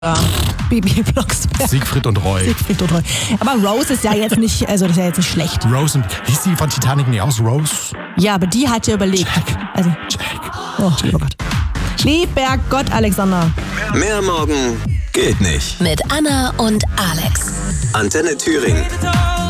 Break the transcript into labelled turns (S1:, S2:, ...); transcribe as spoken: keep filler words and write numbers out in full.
S1: Bibi Blocksberg.
S2: Siegfried und Roy.
S1: Siegfried und Roy. Aber Rose ist ja jetzt nicht, also das ist ja jetzt nicht schlecht.
S2: Rose und, hieß die von Titanic nicht aus? Rose?
S1: Ja, aber die hat ja überlegt.
S2: Jack.
S1: Also,
S2: Jack.
S1: oh, lieber Gott. Lieber Gott, Alexander.
S3: Mehr morgen geht nicht.
S4: Mit Anna und Alex.
S3: Antenne Thüringen.